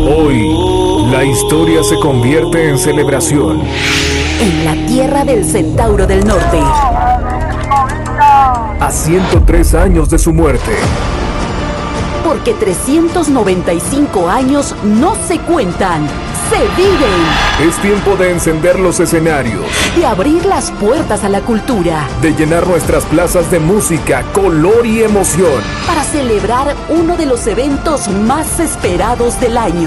Hoy, la historia se convierte en celebración. En la tierra del Centauro del Norte. A 103 años de su muerte. Porque 395 años no se cuentan, se viven. Es tiempo de encender los escenarios. De abrir las puertas a la cultura. De llenar nuestras plazas de música, color y emoción. Para celebrar uno de los eventos más esperados del año.